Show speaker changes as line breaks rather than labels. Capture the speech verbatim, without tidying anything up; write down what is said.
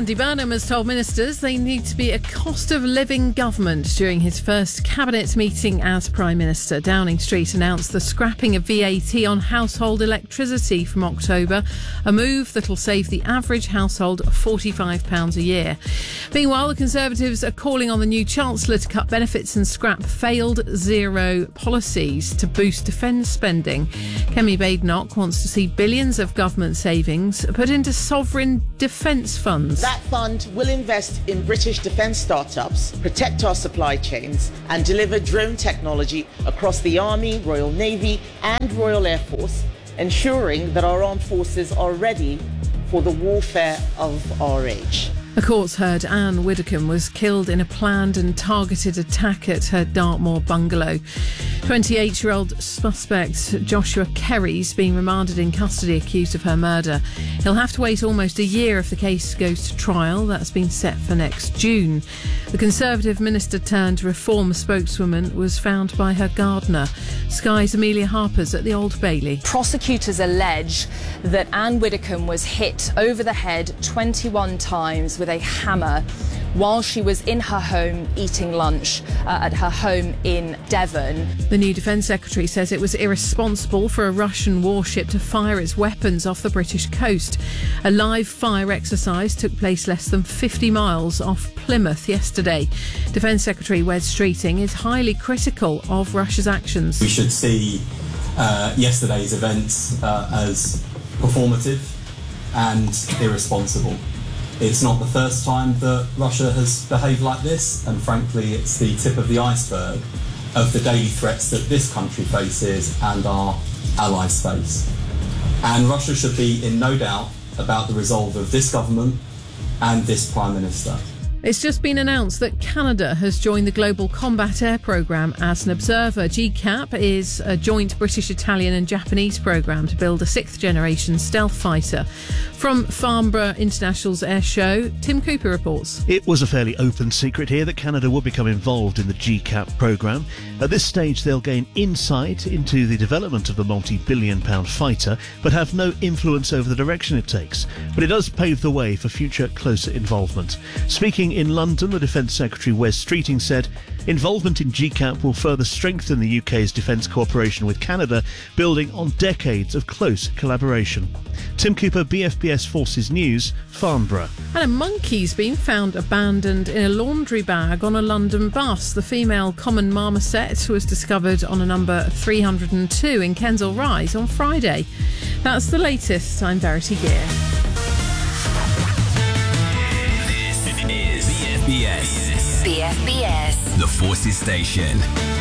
Andy Burnham has told ministers they need to be a cost-of-living government during his first cabinet meeting as Prime Minister. Downing Street announced the scrapping of V A T on household electricity from October, a move that'll save the average household forty-five pounds a year. Meanwhile, the Conservatives are calling on the new Chancellor to cut benefits and scrap failed zero policies to boost defence spending. Kemi Badenoch wants to see billions of government savings put into sovereign defence funds.
That fund will invest in British defence startups, protect our supply chains and deliver drone technology across the Army, Royal Navy and Royal Air Force, ensuring that our armed forces are ready for the warfare of our age.
A court's heard Anne Widdecombe was killed in a planned and targeted attack at her Dartmoor bungalow. twenty-eight-year-old suspect Joshua Kerry's being remanded in custody accused of her murder. He'll have to wait almost a year if the case goes to trial. That's been set for next June. The Conservative minister turned Reform spokeswoman was found by her gardener. Sky's Amelia Harper's at the Old Bailey.
Prosecutors allege that Anne Widdecombe was hit over the head twenty-one times with a hammer while she was in her home eating lunch uh, at her home in Devon.
The new Defence Secretary says it was irresponsible for a Russian warship to fire its weapons off the British coast. A live fire exercise took place less than fifty miles off Plymouth yesterday. Defence Secretary Wes Streeting is highly critical of Russia's actions.
We should see uh, yesterday's events uh, as performative and irresponsible. It's not the first time that Russia has behaved like this, and frankly it's the tip of the iceberg of the daily threats that this country faces and our allies face. And Russia should be in no doubt about the resolve of this government and this Prime Minister.
It's just been announced that Canada has joined the Global Combat Air Programme as an observer. G CAP is a joint British, Italian and Japanese programme to build a sixth-generation stealth fighter. From Farnborough International's Air Show, Tim Cooper reports.
It was a fairly open secret here that Canada would become involved in the G CAP programme. At this stage, they'll gain insight into the development of the multi-billion pound fighter, but have no influence over the direction it takes. But it does pave the way for future closer involvement. Speaking in London, the Defence Secretary Wes Streeting said involvement in G CAP will further strengthen the U K's defence cooperation with Canada, building on decades of close collaboration. Tim Cooper, B F B S Forces News, Farnborough.
And a monkey's been found abandoned in a laundry bag on a London bus. The female common marmoset was discovered on a number three hundred two in Kensal Rise on Friday. That's the latest. I'm Verity Gear.
B F B S.
B F B S.
The Forces Station.